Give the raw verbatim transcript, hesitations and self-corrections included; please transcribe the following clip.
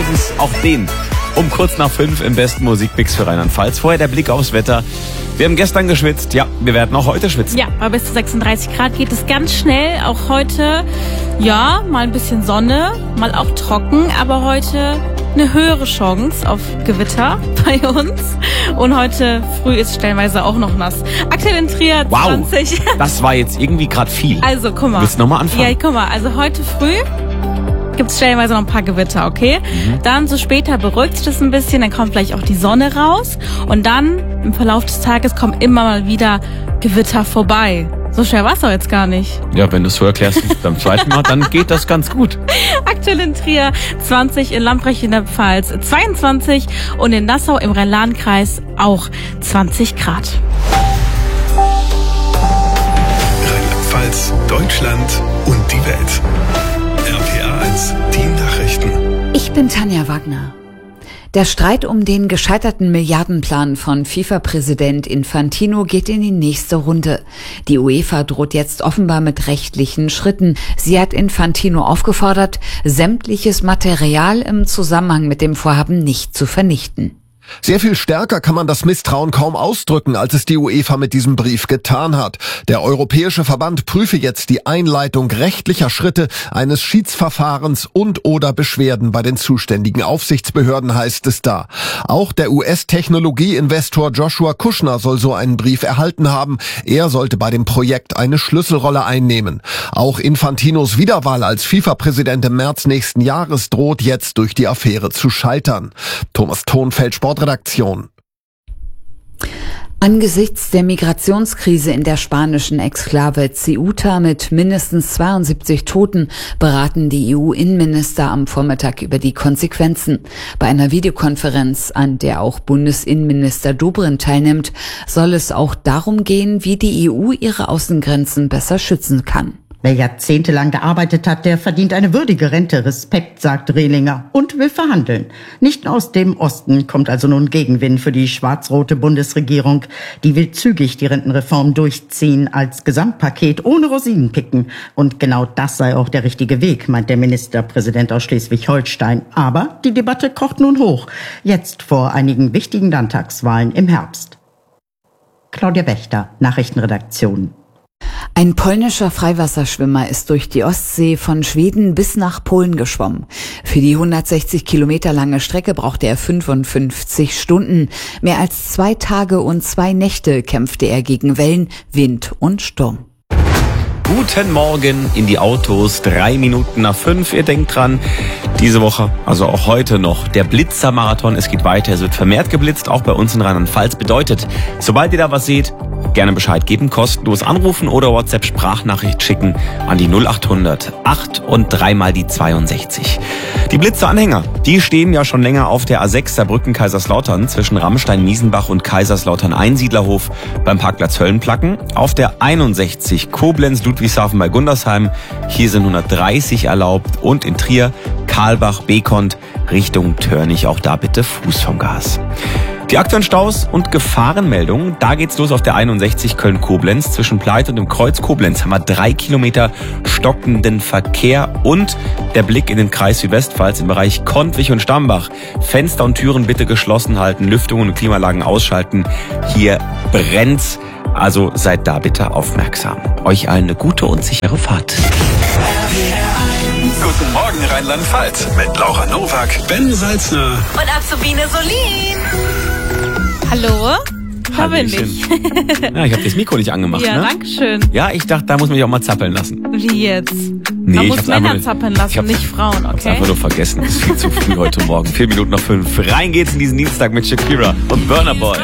Spätestens auf den. Um kurz nach fünf im besten Musikmix für Rheinland-Pfalz. Vorher der Blick aufs Wetter. Wir haben gestern geschwitzt. Ja, wir werden auch heute schwitzen. Ja, bei bis zu sechsunddreißig Grad geht es ganz schnell. Auch heute, ja, mal ein bisschen Sonne, mal auch trocken. Aber heute eine höhere Chance auf Gewitter bei uns. Und heute früh ist stellenweise auch noch nass. Aktuell in Trier wow, zwanzig. Das war jetzt irgendwie gerade viel. Also, guck mal. Willst du nochmal anfangen? Ja, guck mal. Also heute früh gibt es stellenweise noch ein paar Gewitter, okay? Mhm. Dann so später beruhigt sich das ein bisschen, dann kommt vielleicht auch die Sonne raus. Und dann im Verlauf des Tages kommen immer mal wieder Gewitter vorbei. So schwer war es doch jetzt gar nicht. Ja, wenn du es so erklärst beim zweiten Mal, dann geht das ganz gut. Aktuell in Trier zwanzig, in Lamprecht in der Pfalz zweiundzwanzig und in Nassau im Rhein-Lahn-Kreis auch zwanzig Grad. Rheinland-Pfalz, Deutschland und die Welt. R P R eins, die Nachrichten. Ich bin Tanja Wagner. Der Streit um den gescheiterten Milliardenplan von FIFA-Präsident Infantino geht in die nächste Runde. Die UEFA droht jetzt offenbar mit rechtlichen Schritten. Sie hat Infantino aufgefordert, sämtliches Material im Zusammenhang mit dem Vorhaben nicht zu vernichten. Sehr viel stärker kann man das Misstrauen kaum ausdrücken, als es die UEFA mit diesem Brief getan hat. Der Europäische Verband prüfe jetzt die Einleitung rechtlicher Schritte, eines Schiedsverfahrens und oder Beschwerden bei den zuständigen Aufsichtsbehörden, heißt es da. Auch der U S-Technologie-Investor Joshua Kushner soll so einen Brief erhalten haben. Er sollte bei dem Projekt eine Schlüsselrolle einnehmen. Auch Infantinos Wiederwahl als FIFA-Präsident im März nächsten Jahres droht jetzt durch die Affäre zu scheitern. Thomas Thonfeld, Sport Redaktion. Angesichts der Migrationskrise in der spanischen Exklave Ceuta mit mindestens zweiundsiebzig Toten beraten die E U-Innenminister am Vormittag über die Konsequenzen. Bei einer Videokonferenz, an der auch Bundesinnenminister Dobrindt teilnimmt, soll es auch darum gehen, wie die E U ihre Außengrenzen besser schützen kann. Wer jahrzehntelang gearbeitet hat, der verdient eine würdige Rente. Respekt, sagt Rehlinger, und will verhandeln. Nicht aus dem Osten kommt also nun Gegenwind für die schwarz-rote Bundesregierung. Die will zügig die Rentenreform durchziehen als Gesamtpaket ohne Rosinenpicken. Und genau das sei auch der richtige Weg, meint der Ministerpräsident aus Schleswig-Holstein. Aber die Debatte kocht nun hoch. Jetzt vor einigen wichtigen Landtagswahlen im Herbst. Claudia Wächter, Nachrichtenredaktion. Ein polnischer Freiwasserschwimmer ist durch die Ostsee von Schweden bis nach Polen geschwommen. Für die hundertsechzig Kilometer lange Strecke brauchte er fünfundfünfzig Stunden. Mehr als zwei Tage und zwei Nächte kämpfte er gegen Wellen, Wind und Sturm. Guten Morgen in die Autos, drei Minuten nach fünf. Ihr denkt dran, diese Woche, also auch heute noch, der Blitzer-Marathon. Es geht weiter, es wird vermehrt geblitzt, auch bei uns in Rheinland-Pfalz. Bedeutet, sobald ihr da was seht, gerne Bescheid geben, kostenlos anrufen oder WhatsApp-Sprachnachricht schicken an die null achthundert acht und dreimal die zweiundsechzig. Die Blitzer-Anhänger, die stehen ja schon länger auf der A sechs Saarbrücken-Kaiserslautern zwischen Ramstein-Miesenbach und Kaiserslautern-Einsiedlerhof beim Parkplatz Höllenplacken. Auf der einundsechzig Koblenz-Ludwigshafen bei Gundersheim, hier sind hundertdreißig erlaubt, und in Trier, Karlbach, Bekont Richtung Törnich, auch da bitte Fuß vom Gas. Die aktuellen Staus und Gefahrenmeldungen, da geht's los auf der einundsechzig Köln-Koblenz. Zwischen Pleit und dem Kreuz Koblenz haben wir drei Kilometer stockenden Verkehr und der Blick in den Kreis Südwestpfalz im Bereich Kontwich und Stambach. Fenster und Türen bitte geschlossen halten, Lüftungen und Klimaanlagen ausschalten. Hier brennt's, also seid da bitte aufmerksam. Euch allen eine gute und sichere Fahrt. Guten Morgen Rheinland-Pfalz mit Laura Nowak, Ben Salzner Und Azubine Solin. Hallo? Da bin ich. Ja, ich habe das Mikro nicht angemacht, ja, ne? danke schön. Ja, ich dachte, da muss man mich auch mal zappeln lassen. Wie jetzt? Nee, man ich muss hab's Männer einfach, zappeln lassen, ich hab, nicht Frauen, okay? Ich hab's einfach nur vergessen. Es ist viel zu früh heute Morgen. Vier Minuten nach fünf. Rein geht's in diesen Dienstag mit Shakira und Burna Boy.